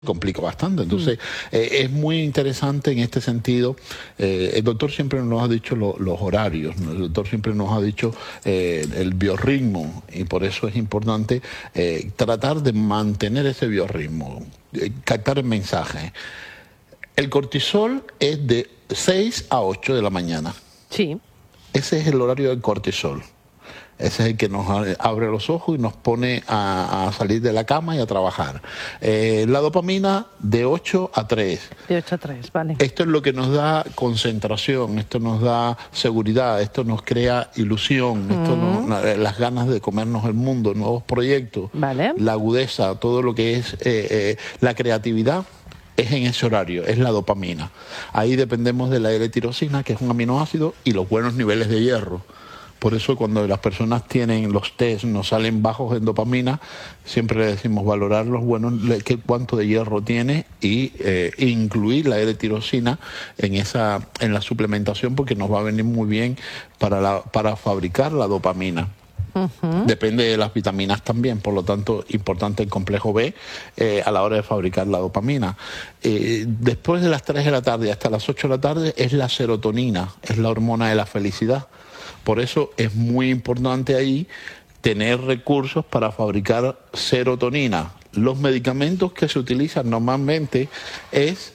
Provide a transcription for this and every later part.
complica bastante. Entonces, es muy interesante en este sentido. El doctor siempre nos ha dicho los horarios, ¿no? El doctor siempre nos ha dicho el biorritmo, y por eso es importante tratar de mantener ese biorritmo, captar el mensaje. El cortisol es de 6 a 8 de la mañana. Sí. Ese es el horario del cortisol. Ese es el que nos abre los ojos y nos pone a salir de la cama y a trabajar. La dopamina de 8 a 3. De 8 a 3, vale. Esto es lo que nos da concentración, esto nos da seguridad, esto nos crea ilusión, las ganas de comernos el mundo, nuevos proyectos, vale. La agudeza, todo lo que es la creatividad. Es en ese horario, es la dopamina. Ahí dependemos de la L-tirosina, que es un aminoácido, y los buenos niveles de hierro. Por eso cuando las personas tienen los test, nos salen bajos en dopamina, siempre le decimos valorar los buenos, cuánto de hierro tiene y incluir la L-tirosina en la suplementación, porque nos va a venir muy bien para fabricar la dopamina. Depende de las vitaminas también, por lo tanto, importante el complejo B a la hora de fabricar la dopamina. Después de las 3 de la tarde hasta las 8 de la tarde es la serotonina, es la hormona de la felicidad. Por eso es muy importante ahí tener recursos para fabricar serotonina. Los medicamentos que se utilizan normalmente es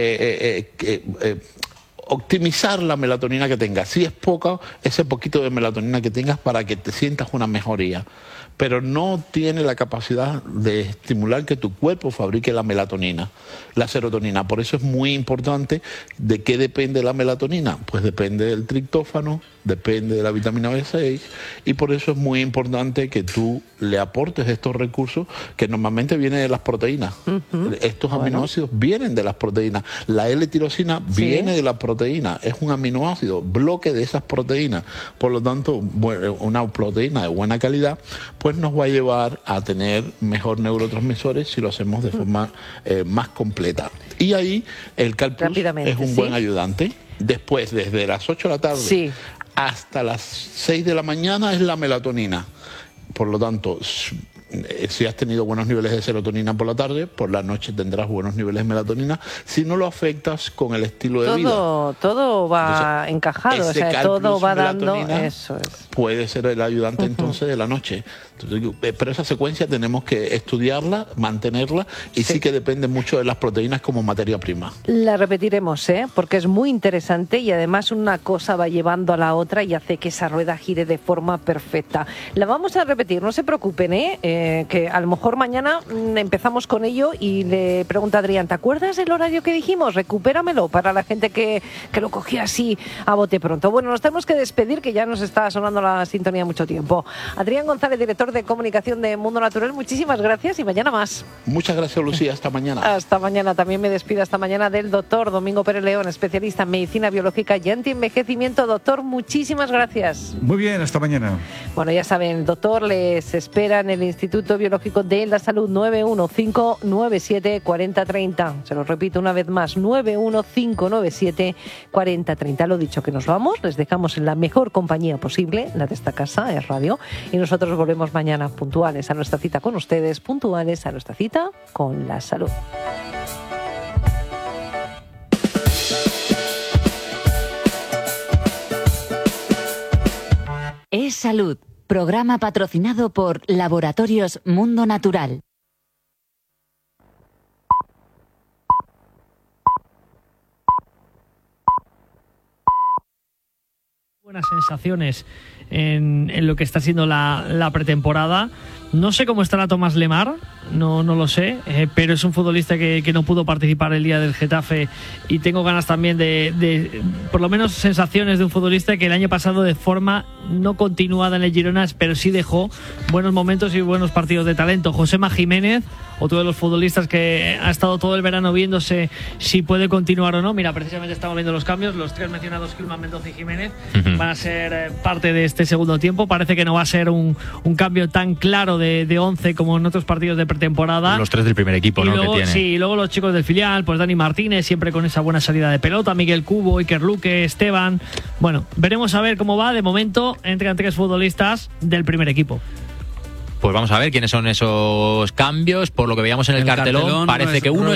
optimizar la melatonina que tengas. Si es poca, ese poquito de melatonina que tengas para que te sientas una mejoría. Pero no tiene la capacidad de estimular que tu cuerpo fabrique la melatonina, la serotonina. Por eso es muy importante. ¿De qué depende la melatonina? Pues depende del triptófano, depende de la vitamina B6, y por eso es muy importante que tú le aportes estos recursos que normalmente vienen de las proteínas. Estos aminoácidos vienen de las proteínas. La L-tirosina viene de la proteína, es un aminoácido, bloque de esas proteínas. Por lo tanto, una proteína de buena calidad pues nos va a llevar a tener mejor neurotransmisores si lo hacemos de forma más completa. Y ahí el CalPlus es un buen ayudante. Después, desde las 8 de la tarde hasta las 6 de la mañana es la melatonina. Por lo tanto, si has tenido buenos niveles de serotonina por la tarde, por la noche tendrás buenos niveles de melatonina. Si no lo afectas con el estilo de vida. Todo va encajado, o sea, todo va dando. Eso es. Puede ser el ayudante entonces de la noche. Entonces, pero esa secuencia tenemos que estudiarla, mantenerla, y sí que depende mucho de las proteínas como materia prima. La repetiremos, porque es muy interesante y además una cosa va llevando a la otra y hace que esa rueda gire de forma perfecta. La vamos a repetir, no se preocupen, que a lo mejor mañana empezamos con ello y le pregunta a Adrián, ¿te acuerdas del horario que dijimos? Recupéramelo para la gente que lo cogía así a bote pronto. Bueno, nos tenemos que despedir, que ya nos está sonando la sintonía mucho tiempo. Adrián González, director de comunicación de Mundo Natural, muchísimas gracias y mañana más. Muchas gracias, Lucía, hasta mañana. Hasta mañana. También me despido hasta mañana del doctor Domingo Pérez León, especialista en medicina biológica y antienvejecimiento. Doctor, muchísimas gracias. Muy bien, hasta mañana. Bueno, ya saben, doctor, les espera en el Instituto Biológico de la Salud, 915974030. Se lo repito una vez más, 915974030. Lo dicho, que nos vamos, les dejamos en la mejor compañía posible, la de esta casa, es radio, y nosotros volvemos mañana puntuales a nuestra cita con ustedes, puntuales a nuestra cita con la salud. Es Salud, programa patrocinado por Laboratorios Mundo Natural. Buenas sensaciones en lo que está siendo la pretemporada. No sé cómo estará Tomás Lemar, no lo sé, pero es un futbolista que no pudo participar el día del Getafe, y tengo ganas también de por lo menos sensaciones de un futbolista que el año pasado de forma no continuada en el Girona, pero sí dejó buenos momentos y buenos partidos de talento. Josema Jiménez, otro de los futbolistas que ha estado todo el verano viéndose si puede continuar o no. Mira, precisamente estamos viendo los cambios, los tres mencionados, Kilman, Mendoza y Jiménez, van a ser parte de este segundo tiempo. Parece que no va a ser un cambio tan claro de 11 como en otros partidos de pretemporada. Los tres del primer equipo, y ¿no? Luego, que tiene. Sí, y luego los chicos del filial, pues Dani Martínez, siempre con esa buena salida de pelota, Miguel Cubo, Iker Luque, Esteban. Bueno, veremos a ver cómo va. De momento entran tres futbolistas del primer equipo. Pues vamos a ver quiénes son esos cambios. Por lo que veíamos en el cartelón, parece que uno